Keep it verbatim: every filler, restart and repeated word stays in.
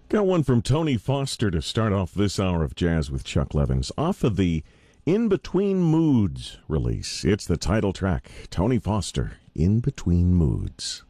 Got one from Tony Foster to start off this hour of Jazz with Chuck Levins. Off of the In Between Moods release. It's the title track, Tony Foster, In Between Moods.